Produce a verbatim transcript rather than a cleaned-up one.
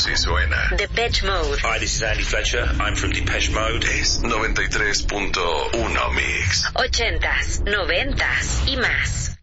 así suena. Depeche Mode. Hi, this is Andy Fletcher. I'm from Depeche Mode. Es noventa y tres punto uno Mix. Ochentas, noventas y más.